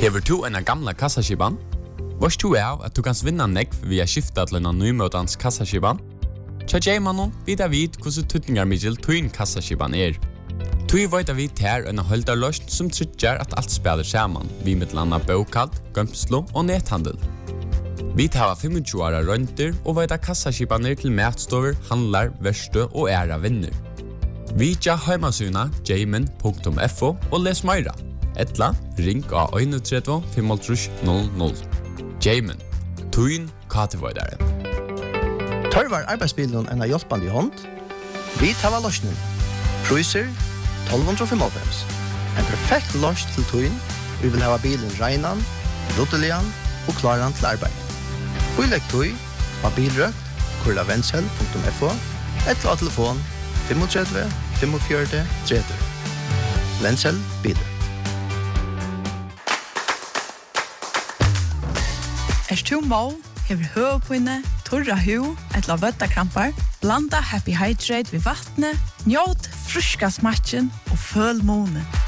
Hever du en gamla kassaskipan? Vars du av at du kan vinna nekv via skifta til en nymøtans kassaskipan? Tja Jaymanon vidar vid hvordan tutningar middel tuin kassaskipan Tui veit vi ter en holdarløst som tryggjar at alt spiller saman, vi mittlanda bokad, gømslo og nethandel. Vi tar 25 åra rønter og veit kassaskipaner til matstover, handlar, verste og æra vinner. Vi tja heimasuna jayman.fo og les meira. Etla, ring av 31 500. Jayman, tuin katevoidare. Tørvar arbeidsbilen en hjelpande hånd. Vi tar løsning. Cruiser 1295. En perfekt løs til tuin. Vi vil ha bilen reinan, ruttelian og klaran til arbeid. Vi legger tui av bilrøkt, kurlavensel.fo, eller av telefon 35 45 30. Vensel bilen. Du må, hever høvpinne, torra hu, etla vøttakrampar, blanda Happy Hydrate ved vattnet, njåt fruska smatchen og føl måne.